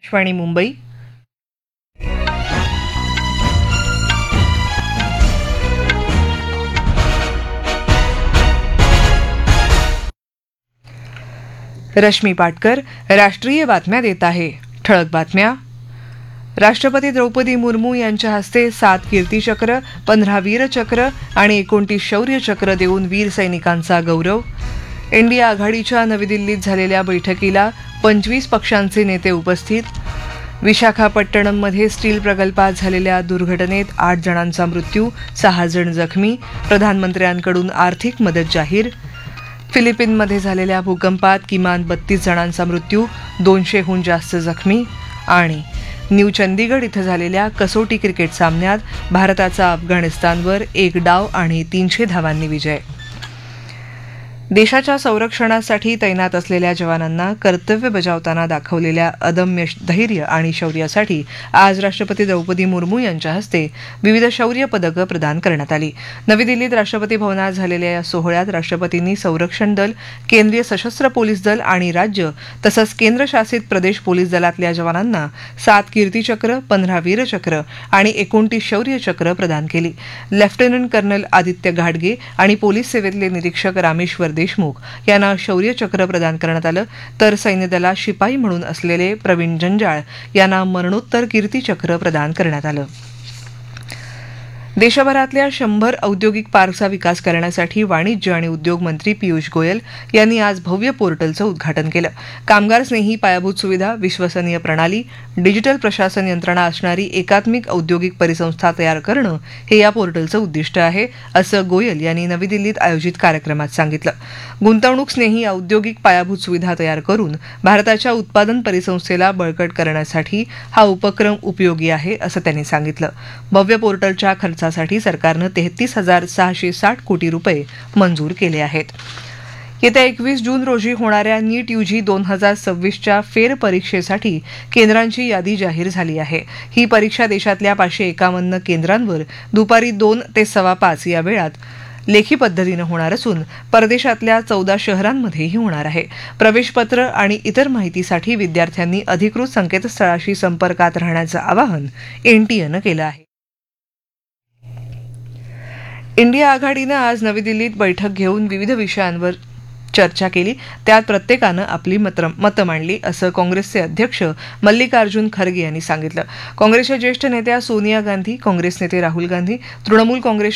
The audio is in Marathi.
आकाशवाणी मुंबई. रश्मी पाटकर राष्ट्रीय बातम्या देत आहे. ठळक बातम्या. राष्ट्रपती द्रौपदी मुर्मू यांच्या हस्ते 7 कीर्तीचक्र, 15 वीरचक्र आणि 29 शौर्यचक्र देऊन वीर सैनिकांचा गौरव. इंडिया आघाडीच्या नवी दिल्लीत झालेल्या बैठकीला 25 पक्षांचे नेते उपस्थित. विशाखापट्टणममध्ये स्टील प्रकल्पात झालेल्या दुर्घटनेत 8 जणांचा मृत्यू, 6 जण जखमी. प्रधानमंत्र्यांकडून आर्थिक मदत जाहीर. फिलिपिनमध्ये झालेल्या भूकंपात किमान 32 जणांचा मृत्यू, 200हून जास्त जखमी. आणि न्यू चंदीगड इथं झालेल्या कसोटी क्रिकेट सामन्यात भारताचा अफगाणिस्तानवर 1 डाव आणि 300 धावांनी विजय. देशाच्या संरक्षणासाठी तैनात असलेल्या जवानांना कर्तव्य बजावताना दाखवलेल्या अदम्य धैर्य आणि शौर्यासाठी आज राष्ट्रपती द्रौपदी मुर्मू यांच्या हस्ते विविध शौर्य पदकं प्रदान करण्यात आली. नवी दिल्लीत राष्ट्रपती भवनात झालेल्या या सोहळ्यात राष्ट्रपतींनी संरक्षण दल, केंद्रीय सशस्त्र पोलीस दल आणि राज्य तसंच केंद्रशासित प्रदेश पोलीस दलातल्या जवानांना 7 कीर्तीचक्र, 15 वीरचक्र आणि 29 शौर्यचक्र प्रदान केली. लेफ्टनंट कर्नल आदित्य घाडगे आणि पोलीस सेवेतले निरीक्षक रामेश्वर देशमुख यांना शौर्यचक्र प्रदान करण्यात आलं, तर सैन्यदलात शिपाई म्हणून असलेले प्रवीण जंजाळ यांना मरणोत्तर कीर्तीचक्र प्रदान करण्यात आलं. देशभरातल्या 100 औद्योगिक पार्कचा विकास करण्यासाठी वाणिज्य आणि उद्योग मंत्री पियुष गोयल यांनी आज भव्य पोर्टलचं उद्घाटन केलं. कामगार स्नेही पायाभूत सुविधा, विश्वसनीय प्रणाली, डिजिटल प्रशासन यंत्रणा असणारी एकात्मिक औद्योगिक परिसंस्था तयार करणं हे या पोर्टलचं उद्दिष्ट आहे, असं गोयल यांनी नवी दिल्लीत आयोजित कार्यक्रमात सांगितलं. गुंतवणूक स्नेही औद्योगिक पायाभूत सुविधा तयार करून भारताच्या उत्पादन परिसंस्थेला बळकट करण्यासाठी हा उपक्रम उपयोगी आहे, असं त्यांनी सांगितलं. भव्य पोर्टलच्या खर्चासाठी सरकारनं 33,660 कोटी रुपये मंजूर केले आहेत. येत्या 21 जून रोजी होणाऱ्या नीट यूजी 2026च्या फेरपरीक्षेसाठी केंद्रांची यादी जाहीर झाली आहे. ही परीक्षा देशातल्या 551 केंद्रांवर दुपारी 2 ते 5:15 या वेळात लेखी पद्धतीनं होणार असून परदेशातल्या 14 शहरांमध्येही होणार आहे. प्रवेशपत्र आणि इतर माहितीसाठी विद्यार्थ्यांनी अधिकृत संकेतस्थळाशी संपर्कात राहण्याचं आवाहन एनटीएनं केलं आहे. इंडिया आघाडीनं आज नवी दिल्लीत बैठक घेऊन विविध विषयांवर चर्चा केली. त्यात प्रत्येकानं आपली मतं मांडली, असं काँग्रेसचे अध्यक्ष मल्लिकार्जुन खरगे यांनी सांगितलं. काँग्रेसच्या ज्येष्ठ नेत्या सोनिया गांधी, काँग्रेस नेते राहुल गांधी, तृणमूल काँग्रेस